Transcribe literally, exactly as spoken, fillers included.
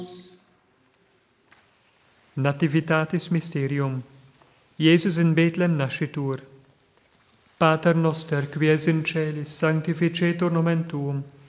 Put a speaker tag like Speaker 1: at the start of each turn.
Speaker 1: Nativitatis Mysterium. Iesus in Bethlehem nascitur. Pater noster, qui es in celis, sanctificetur nomen tuum.